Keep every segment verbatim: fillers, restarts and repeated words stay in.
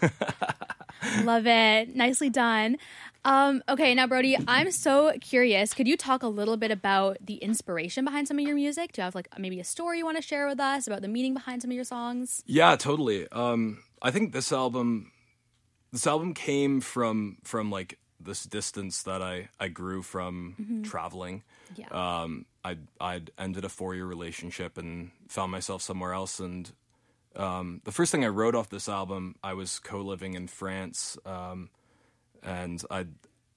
Love it. Nicely done. Um, okay, now, Brody, I'm so curious. Could you talk a little bit about the inspiration behind some of your music? Do you have like maybe a story you want to share with us about the meaning behind some of your songs? Yeah, totally. Um, I think this album, this album came from from like this distance that I, I grew from mm-hmm. traveling. Yeah. Um, I I'd ended a four year relationship and found myself somewhere else. And um, the first thing I wrote off this album, I was co-living in France. Um, And I,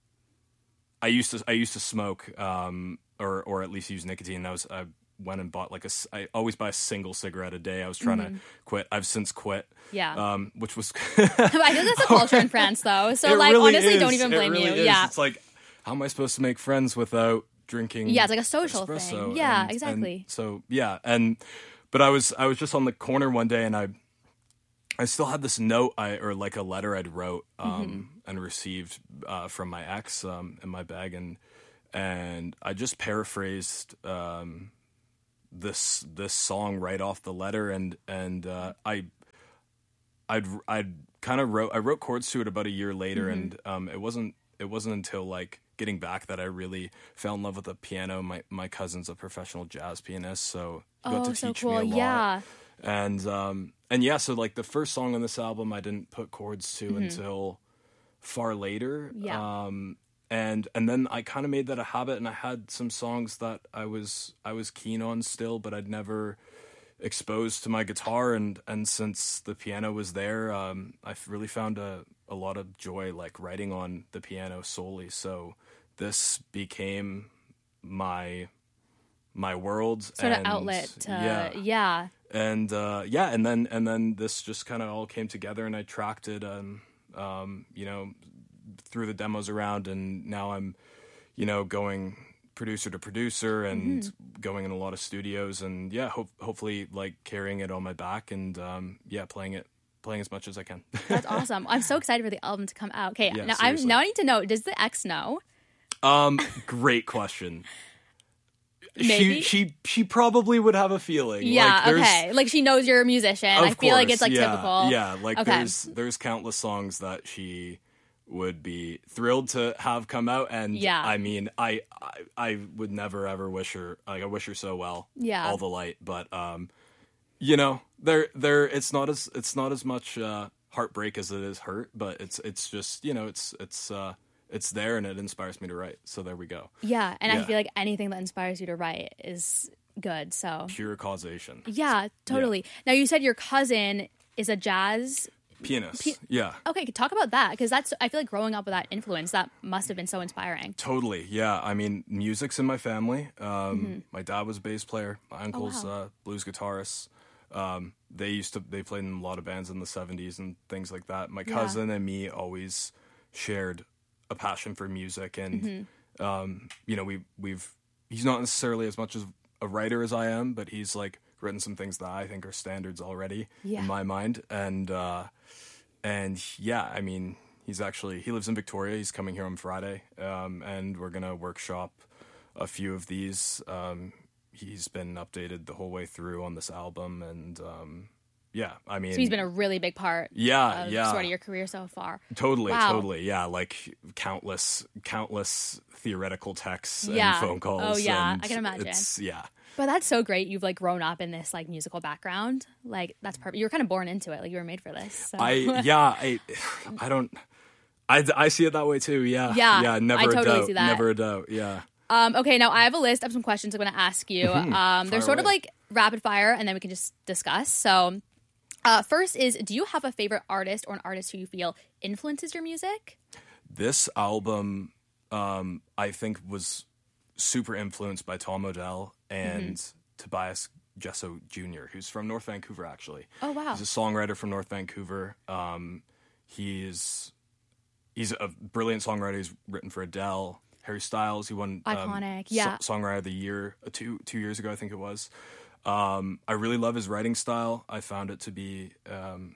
I used to I used to smoke, um, or or at least use nicotine. I was I went and bought like a I always buy a single cigarette a day. I was trying mm-hmm. to quit. I've since quit. Yeah, um, which was. I think that's a culture in France, though. So it like, really honestly, is. don't even blame it really you. Is. Yeah, it's like, how am I supposed to make friends without drinking? Yeah, it's like a social espresso? thing. Yeah, and, exactly. And so yeah, and but I was I was just on the corner one day, and I. I still had this note I or like a letter I'd wrote um, mm-hmm. and received uh, from my ex um, in my bag, and and I just paraphrased um, this this song right off the letter, and and uh, I I'd I'd kind of wrote I wrote chords to it about a year later, mm-hmm. and um, it wasn't it wasn't until like getting back that I really fell in love with the piano. My my cousin's a professional jazz pianist, so he got oh, to so teach cool. me a lot. Yeah. And um, and yeah, so like the first song on this album, I didn't put chords to mm-hmm. until far later. Yeah. Um, and and then I kind of made that a habit, and I had some songs that I was I was keen on still, but I'd never exposed to my guitar. And, and since the piano was there, um, I've really found a, a lot of joy like writing on the piano solely. So this became my my world, sort and, of outlet. To, yeah. yeah. And uh, yeah, and then and then this just kind of all came together, and I tracked it, um, um, you know, threw the demos around, and now I'm, you know, going producer to producer and mm-hmm. going in a lot of studios, and yeah, hope, hopefully like carrying it on my back, and um, yeah, playing it, playing as much as I can. That's awesome. I'm so excited for the album to come out. Okay, yeah, now I'm now I need to know: does the ex know? Um, great question. Maybe? She she she probably would have a feeling. Yeah, like, okay. Like she knows you're a musician. Of I feel course, like it's like yeah, typical. Yeah, like okay. there's there's countless songs that she would be thrilled to have come out, and yeah. I mean, I, I I would never ever wish her like I wish her so well. Yeah, all the light, but um, you know, there there it's not as it's not as much uh, heartbreak as it is hurt, but it's it's just you know it's it's. uh It's there, and it inspires me to write. So there we go. Yeah, and yeah. I feel like anything that inspires you to write is good. So pure causation. Yeah, totally. Yeah. Now you said your cousin is a jazz pianist. P- yeah. Okay, talk about that, because that's I feel like growing up with that influence, that must have been so inspiring. Totally. Yeah. I mean, music's in my family. Um, mm-hmm. My dad was a bass player. My uncle's oh, wow. uh, blues guitarists. Um, they used to they played in a lot of bands in the seventies and things like that. My cousin yeah. and me always shared a passion for music, and mm-hmm. um, you know, we we've he's not necessarily as much as a writer as I am, but he's like written some things that I think are standards already yeah. in my mind, and uh, and yeah, I mean, he's actually he lives in Victoria. He's coming here on Friday, um, and we're gonna workshop a few of these. Um, he's been updated the whole way through on this album, and um, yeah, I mean, so he's been a really big part. Yeah, of yeah, sort of your career so far. Totally, wow. totally, yeah. Like countless, countless theoretical texts yeah. and phone calls. Oh yeah, and I can imagine. It's, yeah, but that's so great. You've like grown up in this like musical background. Like that's perfect. You were kind of born into it. Like you were made for this. So. I yeah, I I don't. I, I see it that way too. Yeah, yeah, yeah. Never I a totally doubt. see that. Never a doubt. Yeah. Um, okay, now I have a list of some questions I'm going to ask you. Mm-hmm. Um, they're Fire sort away. of like rapid fire, and then we can just discuss. So, uh, first is, do you have a favorite artist or an artist who you feel influences your music? This album, um, I think, was super influenced by Tom Odell and mm-hmm. Tobias Gesso Junior, who's from North Vancouver, actually. Oh, wow. He's a songwriter from North Vancouver. Um, he's he's a brilliant songwriter. He's written for Adele, Harry Styles. He won iconic, um, yeah, so- songwriter of the year uh, two two years ago, I think it was. Um, I really love his writing style. I found it to be, um,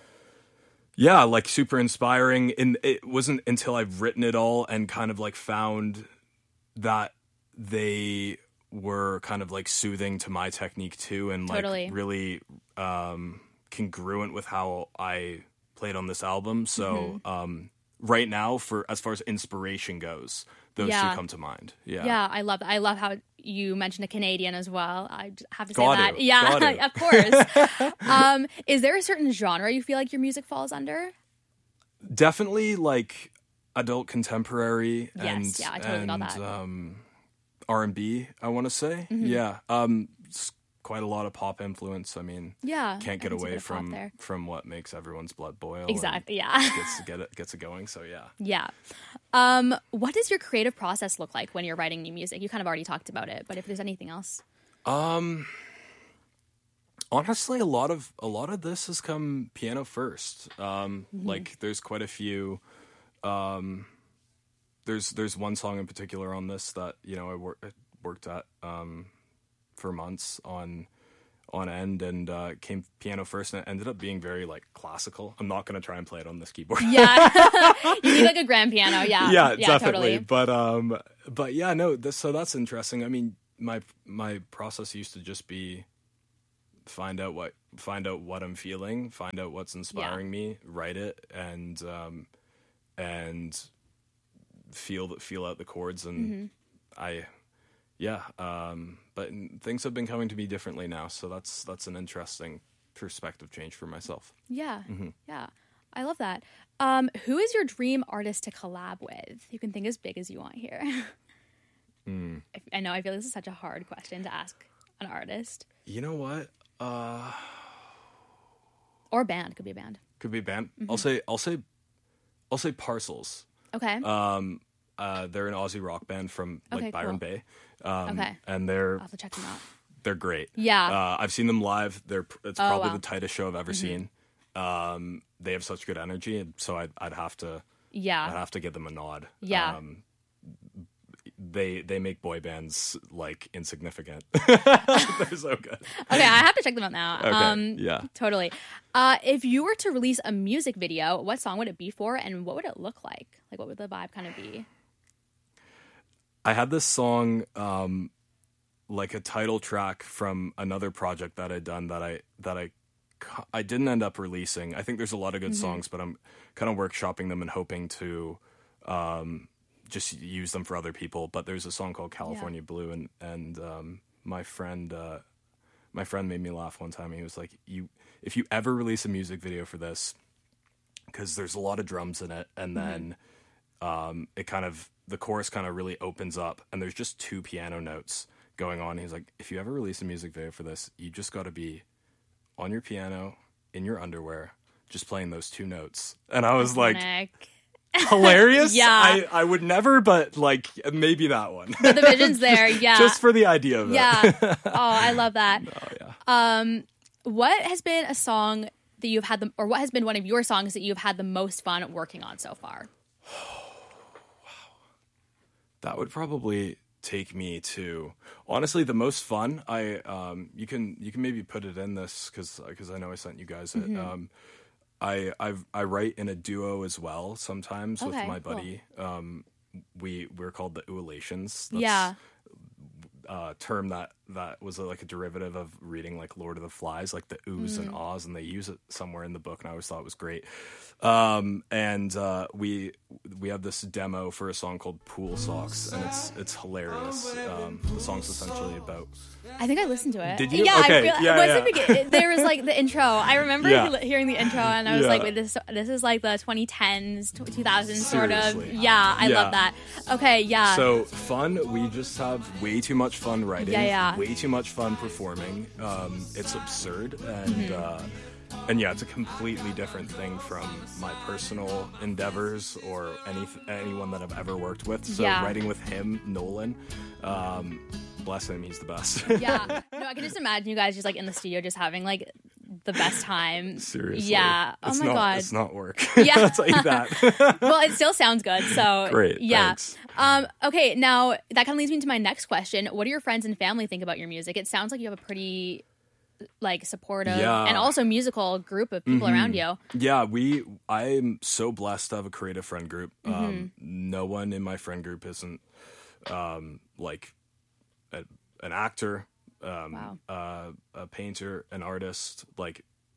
yeah, like super inspiring. And it wasn't until I've written it all and kind of like found that they were kind of like soothing to my technique too, and like totally. really um, congruent with how I played on this album. So um, right now, for as far as inspiration goes, those Yeah. two come to mind. Yeah. Yeah, I love I love how you mentioned a Canadian as well. I j- have to say Got that. to. Yeah, Got to. of course. um, is there a certain genre you feel like your music falls under? Definitely like adult contemporary Yes, and yeah, I totally got and that. um, R and B. I want to say, Mm-hmm. yeah, um, it's quite a lot of pop influence. I mean, Yeah, can't I get can see a away bit of pop from there. from what makes everyone's blood boil. and Exactly. Yeah. Gets get it gets it going. So yeah. Yeah. Um, what does your creative process look like when you're writing new music? You kind of already talked about it, but if there's anything else. Um, honestly, a lot of a lot of this has come piano first. Um, Mm-hmm. like there's quite a few. Um, there's there's one song in particular on this that you know I wor- worked at um, for months on on end and uh, came piano first, and it ended up being very like classical. I'm not gonna try and play it on this keyboard. Yeah. You need like a grand piano. Yeah. yeah, yeah definitely. Totally. But um, but yeah, no. This, so that's interesting. I mean, my my process used to just be find out what find out what I'm feeling, find out what's inspiring me, write it, and um, and feel feel out the chords, and Mm-hmm. I, yeah. Um, but things have been coming to me differently now, so that's that's an interesting perspective change for myself. Yeah. Mm-hmm. Yeah. I love that. Um, who is your dream artist to collab with? You can think as big as you want here. Mm. I- I know. I feel this is such a hard question to ask an artist You know what? Uh, or band. Could be a band. could be a band. Mm-hmm. I'll say I'll say I'll say Parcels. Okay. Um, uh, they're an Aussie rock band from like Okay, Byron cool. Bay. Um, Okay. and they're I'll have to check them out. they're great. Yeah. Uh, I've seen them live. They're it's Oh, probably wow. Mm-hmm. the tightest show I've ever seen. Um, they have such good energy, and so I'd I'd have to I'd Yeah. have to give them a nod. Yeah. Um, they they make boy bands like insignificant. They're so good. Okay, I have to check them out now. Okay. Um, yeah. Totally. Uh, if you were to release a music video, what song would it be for, and what would it look like? Like, what would the vibe kind of be? I had this song, um, like a title track from another project that I'd done that I that I cu- I didn't end up releasing. I think there's a lot of good songs, but I'm kind of workshopping them and hoping to um, just use them for other people. But there's a song called California Blue, and and um, my friend uh, my friend made me laugh one time. He was like, "You if you ever release a music video for this, because there's a lot of drums in it, and then um, it kind of the chorus kind of really opens up, and there's just two piano notes going on." He's like, "If you ever release a music video for this, you just got to be on your piano in your underwear, just playing those two notes." And I was like, Iconic. hilarious. Yeah. I, I would never, but like maybe that one. But the vision's there. Yeah. Just for the idea of it. yeah. Oh, I love that. Oh yeah. Um, what has been a song that you've had the, or what has been one of your songs that you've had the most fun working on so far? That would probably take me to honestly the most fun. I um you can you can maybe put it in this because because I know I sent you guys it. Mm-hmm. Um, I I I write in a duo as well sometimes with Okay, my cool. buddy. Um, we we're called the Oolations. That's Yeah. a term that that was a, like a derivative of reading like Lord of the Flies, like the oohs Mm. and ahs, and they use it somewhere in the book, and I always thought it was great. Um, and uh, we we have this demo for a song called Pool Socks, and it's it's hilarious. Um, the song's essentially about I think I listened to it. Did you? Yeah, Okay, I feel, yeah, was yeah. it begin- there was like the intro. I remember Yeah. he- hearing the intro, and I was Yeah. like, "Wait, this this is like the twenty tens, two thousands sort of." Seriously. Yeah, I Yeah. love that. Okay, yeah. So fun. We just have way too much fun writing. Yeah, yeah. Way too much fun performing. Um, it's absurd, and Mm-hmm. uh, and yeah, it's a completely different thing from my personal endeavors or any anyone that I've ever worked with. So Yeah. writing with him, Nolan, um, bless him, he's the best. Yeah. No, I can just imagine you guys just like in the studio just having like the best time. Seriously. Yeah. Oh It's my not, god. It's not work. Yeah. I'll tell you that. Well, it still sounds good. So Great, Yeah. thanks. Um, okay, now that kind of leads me into my next question. What do your friends and family think about your music? It sounds like you have a pretty like supportive Yeah. and also musical group of people around you. Yeah, we. I'm so blessed to have a creative friend group. Mm-hmm. Um, no one in my friend group isn't um, like a, an actor, um, Wow. uh, a painter, an artist. Like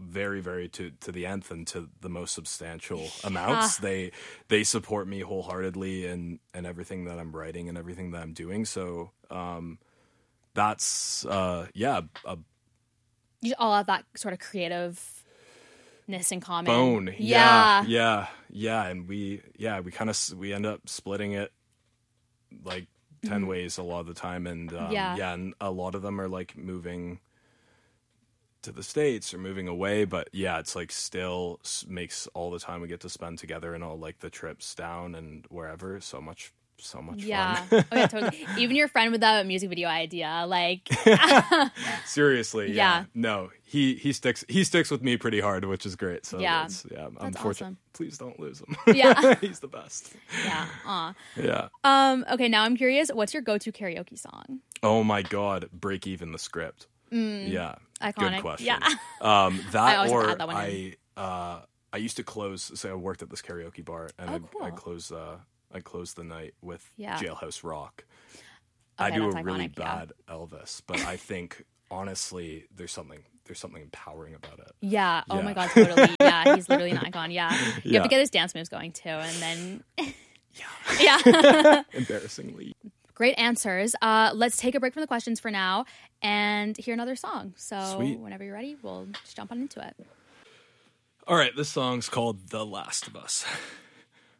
very, very to, to the nth and to the most substantial amounts. They they support me wholeheartedly in, in everything that I'm writing and everything that I'm doing. So um, that's, uh, yeah, a You all have that sort of creativeness in common. bone. Yeah. Yeah, yeah, yeah. And we, yeah, we kind of, we end up splitting it like ten ways a lot of the time. And um, Yeah. yeah, and a lot of them are like moving to the States or moving away, but yeah, it's like still s- makes all the time we get to spend together and all like the trips down and wherever so much so much Yeah. fun. Oh, yeah, totally. Even your friend with that music video idea, like, Seriously, yeah. Yeah. No, he he sticks he sticks with me pretty hard, which is great. So Yeah. that's, yeah, I'm That's fortunate. awesome. Please don't lose him. Yeah. He's the best. yeah. Aw. Yeah. Um, okay, now I'm curious, what's your go-to karaoke song? Oh my God, break even the script. Yeah, Iconic. good question. Yeah. Um, I that always have to or add that one I uh, I used to close. So I worked at this karaoke bar, and Oh, I, cool. I close uh, I closed the night with Yeah. Jailhouse Rock. I Okay, do a that's really iconic, yeah. bad Elvis, but I think honestly, there's something there's something empowering about it. Yeah. Oh Yeah. my God, totally. Yeah, he's literally an icon. Yeah. You have Yeah. to get his dance moves going too, and then Yeah, yeah. embarrassingly. Great answers. Uh, let's take a break from the questions for now and hear another song. So Sweet. whenever you're ready, we'll just jump on into it. All right, this song's called "The Last of Us."